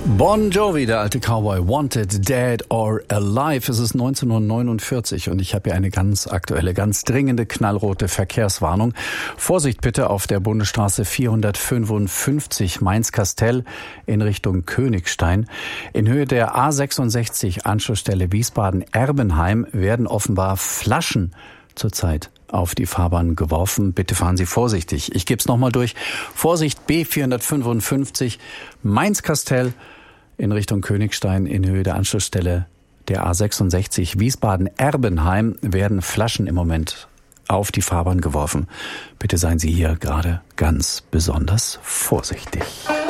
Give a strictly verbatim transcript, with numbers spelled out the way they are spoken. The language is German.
Bon Jovi, der alte Cowboy, Wanted, Dead or Alive. Es ist neunzehnhundertneunundvierzig und ich habe hier eine ganz aktuelle, ganz dringende, knallrote Verkehrswarnung. Vorsicht bitte auf der Bundesstraße vierhundertfünfundfünfzig Mainz-Kastel in Richtung Königstein. In Höhe der A sechsundsechzig Anschlussstelle Wiesbaden-Erbenheim werden offenbar Flaschen zurzeit auf die Fahrbahn geworfen. Bitte fahren Sie vorsichtig. Ich gebe es nochmal durch. Vorsicht, B vierhundertfünfundfünfzig Mainz-Kastel in Richtung Königstein in Höhe der Anschlussstelle der A sechsundsechzig Wiesbaden-Erbenheim werden Flaschen im Moment auf die Fahrbahn geworfen. Bitte seien Sie hier gerade ganz besonders vorsichtig.